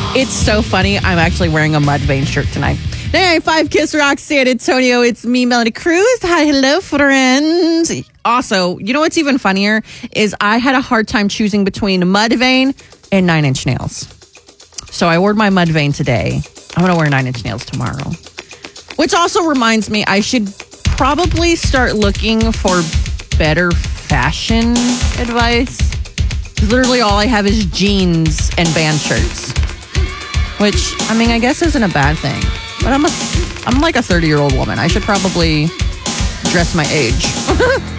It's so funny. I'm actually wearing a Mudvayne shirt tonight. 995 Kiss Rock San Antonio. It's me, Melanie Cruz. Hi, hello, friends. Also, you know what's even funnier is I had a hard time choosing between Mudvayne and 9 Inch Nails. So I ordered my Mudvayne today. I'm going to wear 9 Inch Nails tomorrow. Which also reminds me, I should probably start looking for better fashion advice. Literally all I have is jeans and band shirts. Which, I mean, I guess isn't a bad thing. But I'm like a 30-year-old woman. I should probably dress my age.